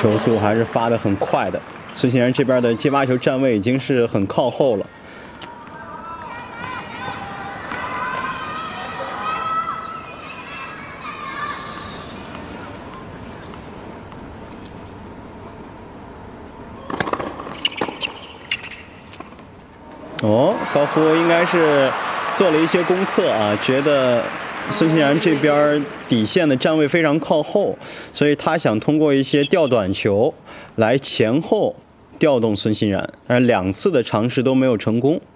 球速还是发得很快的。孙兴然这边的接发球站位已经是很靠后了。哦，高夫应该是做了一些功课啊，觉得孙兴然这边底线的站位非常靠后，所以他想通过一些吊短球来前后调动孙兴然，但是2次的尝试都没有成功。